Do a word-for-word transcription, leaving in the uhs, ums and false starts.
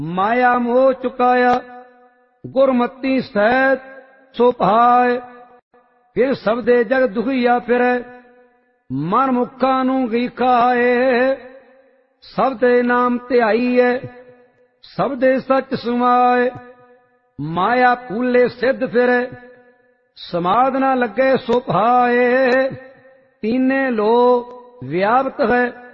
माया मोह चुकाया गुरमती सैत सो भाए। फिर सबदे जग दुखिया फिरै मन मुखा नू गई खाए। सबदे नाम ध्याईए सबदे सच समाए। माया फूले सिद्ध फिरै समाध न लगे सो भाए। तीने लो व्याप्त है